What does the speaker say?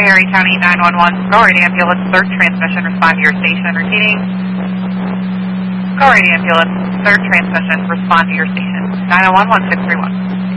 Erie County 911, Go-Ready Ambulance, third transmission, respond to your station. Repeating. Go-Ready Ambulance, third transmission, respond to your station. 901-1631.